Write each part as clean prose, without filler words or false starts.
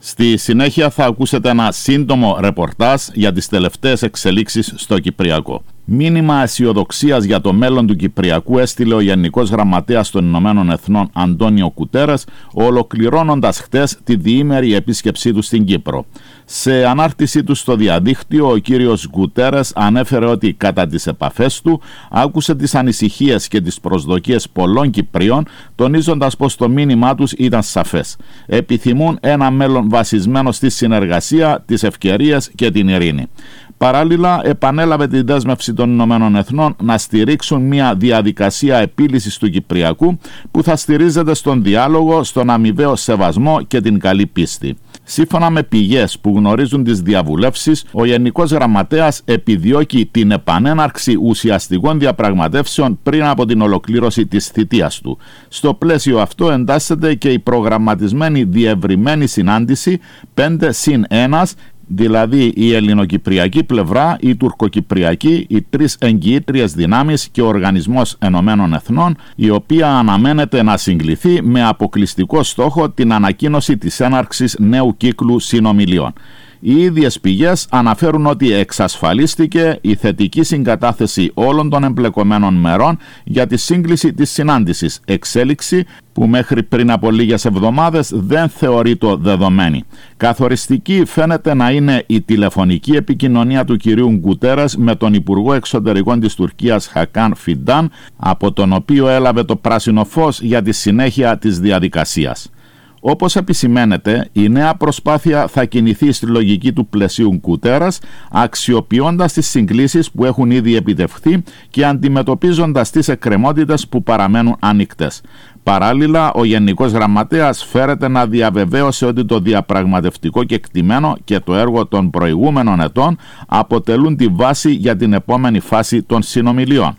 Στη συνέχεια θα ακούσετε ένα σύντομο ρεπορτάζ για τις τελευταίες εξελίξεις στο Κυπριακό. Μήνυμα αισιοδοξίας για το μέλλον του Κυπριακού έστειλε ο Γενικός Γραμματέας των Ηνωμένων Εθνών Αντώνιο Γκουτέρες, ολοκληρώνοντας χτες τη διήμερη επίσκεψή του στην Κύπρο. Σε ανάρτησή του στο διαδίκτυο, ο κύριος Γκουτέρες ανέφερε ότι κατά τις επαφές του άκουσε τις ανησυχίες και τις προσδοκίες πολλών Κυπρίων, τονίζοντας πως το μήνυμά τους ήταν σαφές. Επιθυμούν ένα μέλλον βασισμένο στη συνεργασία, τις ευκαιρίες και την ειρήνη. Παράλληλα, επανέλαβε την δέσμευση των Ηνωμένων Εθνών να στηρίξουν μια διαδικασία επίλυσης του Κυπριακού που θα στηρίζεται στον διάλογο, στον αμοιβαίο σεβασμό και την καλή πίστη. Σύμφωνα με πηγές που γνωρίζουν τις διαβουλεύσεις, ο Γενικός Γραμματέας επιδιώκει την επανέναρξη ουσιαστικών διαπραγματεύσεων πριν από την ολοκλήρωση της θητείας του. Στο πλαίσιο αυτό εντάσσεται και η προγραμματισμένη διευρυμένη συνάντηση 5+1, δηλαδή η ελληνοκυπριακή πλευρά, η τουρκοκυπριακή, οι τρεις εγγυήτριες δυνάμεις και ο Οργανισμός Ενωμένων Εθνών, η οποία αναμένεται να συγκληθεί με αποκλειστικό στόχο την ανακοίνωση της έναρξης νέου κύκλου συνομιλιών. Οι ίδιες πηγές αναφέρουν ότι εξασφαλίστηκε η θετική συγκατάθεση όλων των εμπλεκομένων μερών για τη σύγκληση της συνάντησης, εξέλιξη που μέχρι πριν από λίγες εβδομάδες δεν θεωρείται δεδομένη. Καθοριστική φαίνεται να είναι η τηλεφωνική επικοινωνία του κυρίου Γκουτέρες με τον Υπουργό Εξωτερικών της Τουρκίας Χακάν Φιντάν, από τον οποίο έλαβε το πράσινο φως για τη συνέχεια της διαδικασίας. Όπως επισημαίνεται, η νέα προσπάθεια θα κινηθεί στη λογική του πλαισίου Γκουτέρες, αξιοποιώντας τις συγκλήσεις που έχουν ήδη επιτευχθεί και αντιμετωπίζοντας τις εκκρεμότητες που παραμένουν ανοιχτές. Παράλληλα, ο Γενικός Γραμματέας φέρεται να διαβεβαίωσε ότι το διαπραγματευτικό κεκτημένο και το έργο των προηγούμενων ετών αποτελούν τη βάση για την επόμενη φάση των συνομιλιών.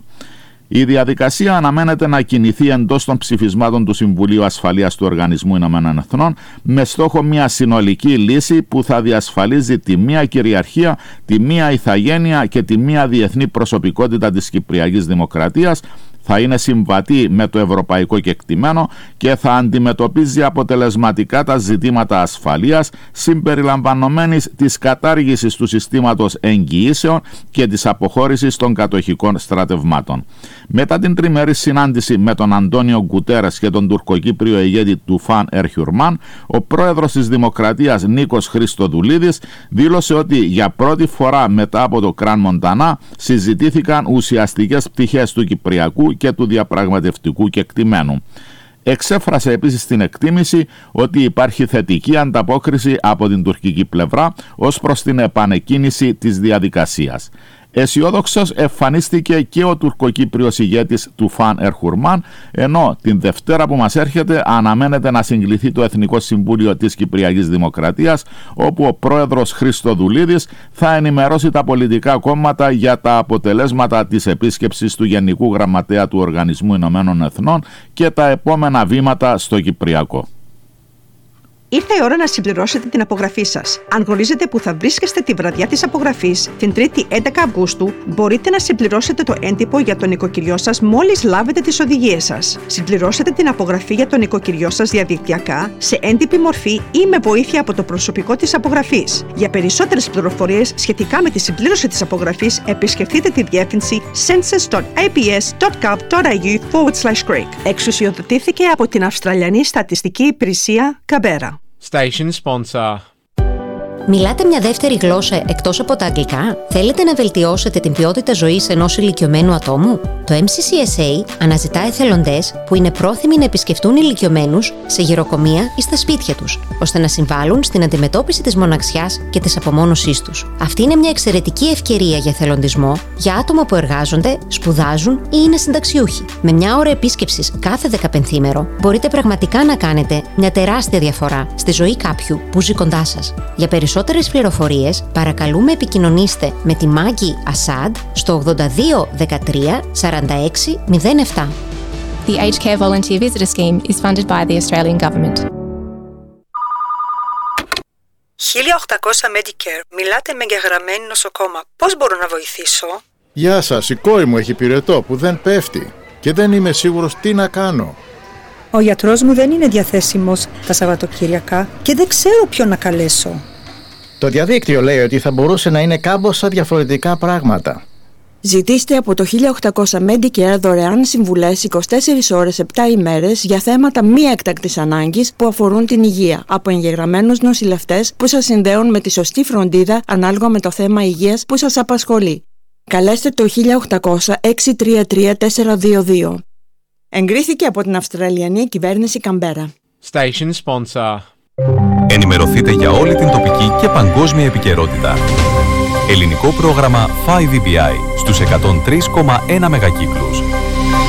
Η διαδικασία αναμένεται να κινηθεί εντός των ψηφισμάτων του Συμβουλίου Ασφαλείας του Οργανισμού Ηνωμένων Εθνών με στόχο μια συνολική λύση που θα διασφαλίζει τη μία κυριαρχία, τη μία ηθαγένεια και τη μία διεθνή προσωπικότητα της Κυπριακής Δημοκρατίας, θα είναι συμβατή με το ευρωπαϊκό κεκτημένο και θα αντιμετωπίζει αποτελεσματικά τα ζητήματα ασφαλείας συμπεριλαμβανομένης της κατάργησης του συστήματος εγγυήσεων και της αποχώρησης των κατοχικών στρατευμάτων. Μετά την τριμερή συνάντηση με τον Αντώνιο Γκουτέρες και τον τουρκοκύπριο ηγέτη Τουφάν Ερχιουρμάν, ο πρόεδρος της Δημοκρατίας Νίκος Χριστοδουλίδης δήλωσε ότι για πρώτη φορά μετά από το Κραν Μοντανά συζητήθηκαν ουσιαστικές πτυχές του Κυπριακού και του διαπραγματευτικού κεκτημένου. Εξέφρασε επίσης την εκτίμηση ότι υπάρχει θετική ανταπόκριση από την τουρκική πλευρά ως προς την επανεκκίνηση της διαδικασίας. Αισιόδοξος εμφανίστηκε και ο τουρκοκύπριος ηγέτης Τουφάν Ερχουρμάν, ενώ την Δευτέρα που μας έρχεται αναμένεται να συγκληθεί το Εθνικό Συμβούλιο της Κυπριακής Δημοκρατίας, όπου ο πρόεδρος Χριστοδουλίδης θα ενημερώσει τα πολιτικά κόμματα για τα αποτελέσματα της επίσκεψης του Γενικού Γραμματέα του Οργανισμού Ηνωμένων Εθνών και τα επόμενα βήματα στο Κυπριακό. Ήρθε η ώρα να συμπληρώσετε την απογραφή σας. Αν γνωρίζετε που θα βρίσκεστε τη βραδιά της απογραφής, την 3η 11 Αυγούστου, μπορείτε να συμπληρώσετε το έντυπο για το νοικοκυριό σας μόλις λάβετε τις οδηγίες σας. Συμπληρώστε την απογραφή για το νοικοκυριό σας διαδικτυακά, σε έντυπη μορφή ή με βοήθεια από το προσωπικό της απογραφής. Για περισσότερες πληροφορίες σχετικά με τη συμπλήρωση της απογραφής, επισκεφτείτε τη διεύθυνση census.aps.gov.au/Greek. Εξουσιοδοτήθηκε από την Αυστραλιανή Στατιστική Υπηρεσία Καμπέρα. Station sponsor. Μιλάτε μια δεύτερη γλώσσα εκτός από τα αγγλικά? Θέλετε να βελτιώσετε την ποιότητα ζωής ενός ηλικιωμένου ατόμου? Το MCCSA αναζητά εθελοντές που είναι πρόθυμοι να επισκεφτούν ηλικιωμένους σε γεροκομεία ή στα σπίτια τους, ώστε να συμβάλλουν στην αντιμετώπιση της μοναξιάς και της απομόνωσής τους. Αυτή είναι μια εξαιρετική ευκαιρία για εθελοντισμό για άτομα που εργάζονται, σπουδάζουν ή είναι συνταξιούχοι. Με μια ώρα επίσκεψης κάθε 15ήμερο μπορείτε πραγματικά να κάνετε μια τεράστια διαφορά στη ζωή κάποιου που ζει κοντά σας. Για περισσότερες πληροφορίες, παρακαλούμε επικοινωνήστε με τη Μάγκη Ασάντ στο 82 13 46 07. The Aged Care Volunteer Visitor Scheme is funded by the Australian Government. 1800 Medicare. Μιλάτε με εγγεγραμμένη νοσοκόμα. Πώς μπορώ να βοηθήσω? Γεια σας, η κόρη μου έχει πυρετό που δεν πέφτει και δεν είμαι σίγουρος τι να κάνω. Ο γιατρός μου δεν είναι διαθέσιμος τα Σαββατοκύριακα και δεν ξέρω ποιον να καλέσω. Το διαδίκτυο λέει ότι θα μπορούσε να είναι κάμποσα διαφορετικά πράγματα. Ζητήστε από το 1800 Medicare δωρεάν συμβουλές 24 ώρες 7 ημέρες για θέματα μη έκτακτης ανάγκης που αφορούν την υγεία από εγγεγραμμένους νοσηλευτές που σας συνδέουν με τη σωστή φροντίδα ανάλογα με το θέμα υγείας που σας απασχολεί. Καλέστε το 1800-633-422. Εγκρίθηκε από την Αυστραλιανή κυβέρνηση Καμπέρα. Station sponsor. Ενημερωθείτε για όλη την τοπική και παγκόσμια επικαιρότητα. Ελληνικό πρόγραμμα 5EBI στους 103,1 μεγακύκλους.